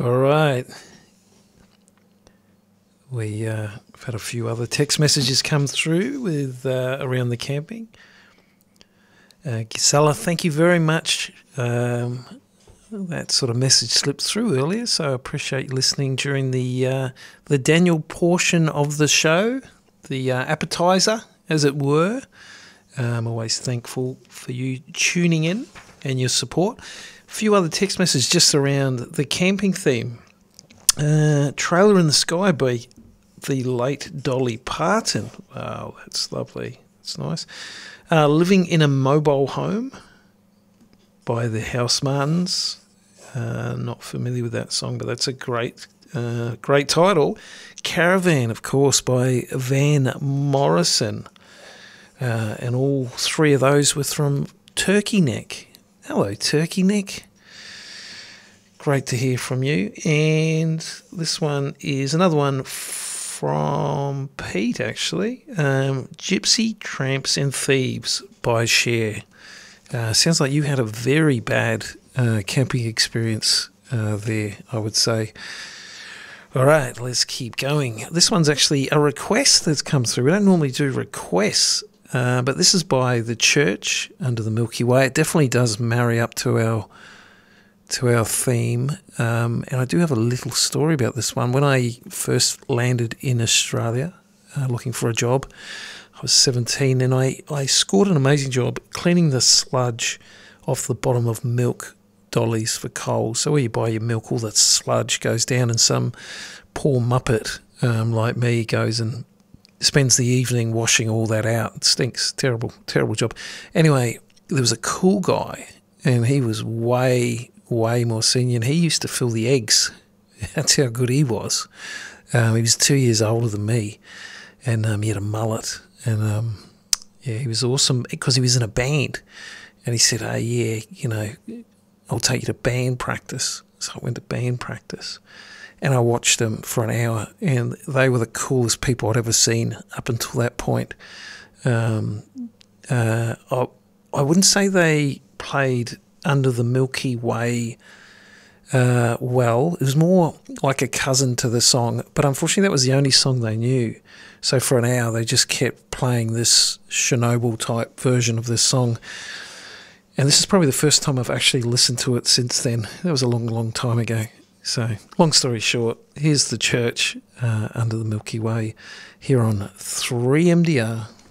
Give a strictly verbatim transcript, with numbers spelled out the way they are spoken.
All right. We, uh, have had a few other text messages come through with uh, around the camping. Uh, Gisela, thank you very much. Um, that sort of message slipped through earlier, so I appreciate you listening during the uh, the Daniel portion of the show, the uh, appetizer, as it were. I'm always thankful for you tuning in and your support. A few other text messages just around the camping theme. Uh, Trailer in the Sky by the late Dolly Parton. Wow, that's lovely. That's nice. Uh, Living in a Mobile Home by the House Martins. Uh, not familiar with that song, but that's a great, uh, great title. Caravan, of course, by Van Morrison. Uh, and all three of those were from Turkey Neck. Hello, Turkey Neck. Great to hear from you. And this one is another one from Pete, actually. Um, Gypsy, Tramps and Thieves by Cher. Uh, sounds like you had a very bad uh, camping experience uh, there, I would say. All right, let's keep going. This one's actually a request that's come through. We don't normally do requests, uh, but this is by The Church Under the Milky Way. It definitely does marry up to our to our theme, um, and I do have a little story about this one. When I first landed in Australia uh, looking for a job, I was seventeen, and I, I scored an amazing job cleaning the sludge off the bottom of milk dollies for Coles. So where you buy your milk, all that sludge goes down, and some poor muppet um, like me goes and spends the evening washing all that out. It stinks. Terrible, terrible job. Anyway, there was a cool guy, and he was way, way more senior, and he used to fill the eggs. That's how good he was. Um, he was two years older than me, and um, he had a mullet, and um, yeah, he was awesome because he was in a band, and he said, "Hey, yeah, you know, I'll take you to band practice." So I went to band practice, and I watched them for an hour, and they were the coolest people I'd ever seen up until that point. Um, uh, I, I wouldn't say they played Under the Milky Way uh, well. It was more like a cousin to the song, but unfortunately that was the only song they knew. So for an hour they just kept playing this Chernobyl type version of this song. And this is probably the first time I've actually listened to it since then. That was a long, long time ago. So, long story short, here's The Church uh, Under the Milky Way here on three M D R.